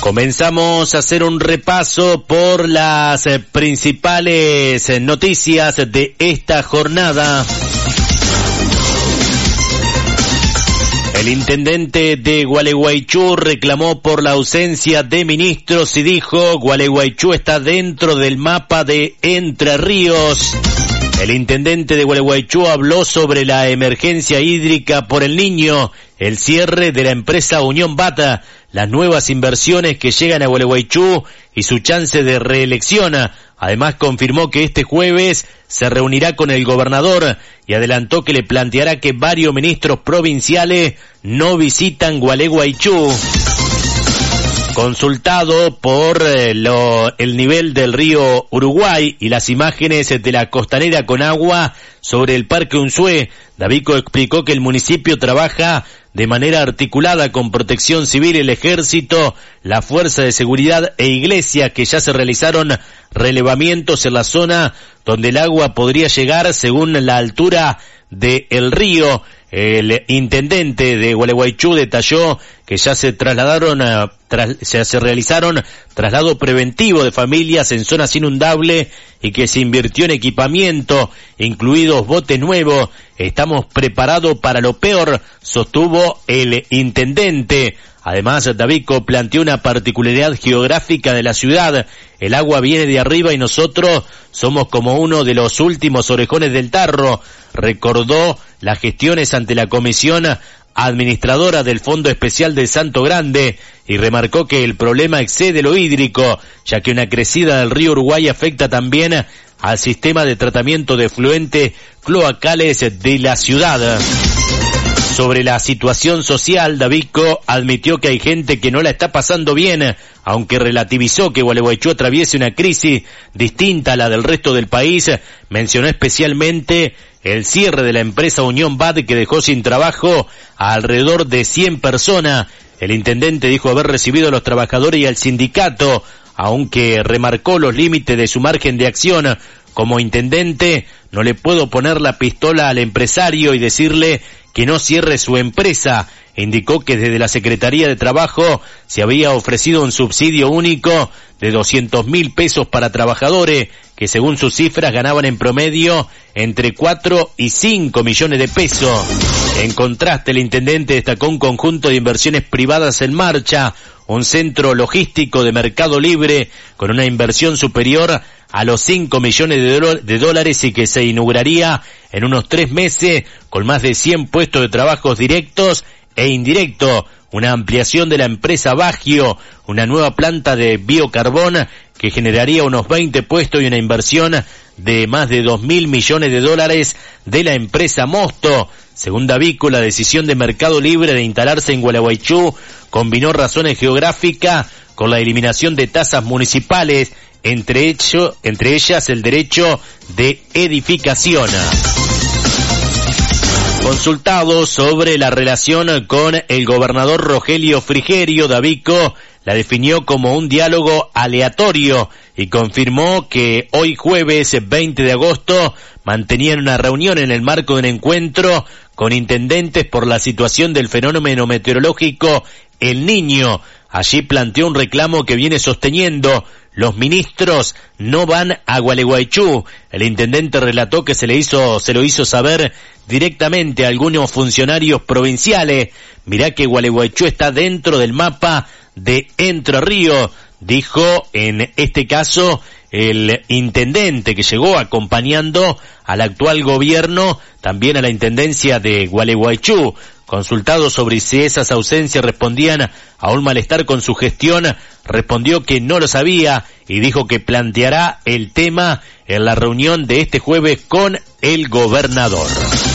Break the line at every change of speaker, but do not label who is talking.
Comenzamos a hacer un repaso por las principales noticias de esta jornada. El intendente de Gualeguaychú reclamó por la ausencia de ministros y dijo: Gualeguaychú está dentro del mapa de Entre Ríos. El intendente de Gualeguaychú habló sobre la emergencia hídrica por el Niño, el cierre de la empresa Unión Bata, las nuevas inversiones que llegan a Gualeguaychú y su chance de reelección. Además confirmó que este jueves se reunirá con el gobernador y adelantó que le planteará que varios ministros provinciales no visitan Gualeguaychú. Consultado por el nivel del río Uruguay y las imágenes de la costanera con agua sobre el Parque Unzué, Davico explicó que el municipio trabaja de manera articulada con Protección Civil, el Ejército, la Fuerza de Seguridad e Iglesia, que ya se realizaron relevamientos en la zona donde el agua podría llegar según la altura del río. El intendente de Gualeguaychú detalló que ya se realizaron traslado preventivo de familias en zonas inundables y que se invirtió en equipamiento, incluidos botes nuevos. Estamos preparados para lo peor, sostuvo el intendente. Además, Davico planteó una particularidad geográfica de la ciudad. El agua viene de arriba y nosotros somos como uno de los últimos orejones del tarro. Recordó las gestiones ante la Comisión Administradora del Fondo Especial de Santo Grande y remarcó que el problema excede lo hídrico, ya que una crecida del río Uruguay afecta también al sistema de tratamiento de efluentes cloacales de la ciudad. Sobre la situación social, Davico admitió que hay gente que no la está pasando bien, aunque relativizó que Gualeguaychú atraviese una crisis distinta a la del resto del país. Mencionó especialmente el cierre de la empresa Unión Bad, que dejó sin trabajo a alrededor de 100 personas. El intendente dijo haber recibido a los trabajadores y al sindicato, aunque remarcó los límites de su margen de acción. Como intendente, no le puedo poner la pistola al empresario y decirle que no cierre su empresa. Indicó que desde la Secretaría de Trabajo se había ofrecido un subsidio único de 200.000 pesos para trabajadores que según sus cifras ganaban en promedio entre 4 y 5 millones de pesos. En contraste, el intendente destacó un conjunto de inversiones privadas en marcha, un centro logístico de Mercado Libre con una inversión superior a los 5 millones de dólares y que se inauguraría en unos 3 meses con más de 100 puestos de trabajos directos e indirectos, una ampliación de la empresa Bagio, una nueva planta de biocarbón que generaría unos 20 puestos y una inversión de más de 2.000 millones de dólares de la empresa Mosto. Según Davico, la decisión de Mercado Libre de instalarse en Gualeguaychú combinó razones geográficas con la eliminación de tasas municipales, entre ellas el derecho de edificación. Consultado sobre la relación con el gobernador Rogelio Frigerio, Davico la definió como un diálogo aleatorio y confirmó que hoy jueves 20 de agosto mantenían una reunión en el marco de un encuentro con intendentes por la situación del fenómeno meteorológico El Niño. Allí planteó un reclamo que viene sosteniendo: los ministros no van a Gualeguaychú. El intendente relató que se lo hizo saber directamente a algunos funcionarios provinciales. Mirá que Gualeguaychú está dentro del mapa de Entre Ríos, dijo en este caso el intendente que llegó acompañando al actual gobierno, también a la intendencia de Gualeguaychú. Consultado sobre si esas ausencias respondían a un malestar con su gestión, respondió que no lo sabía y dijo que planteará el tema en la reunión de este jueves con el gobernador.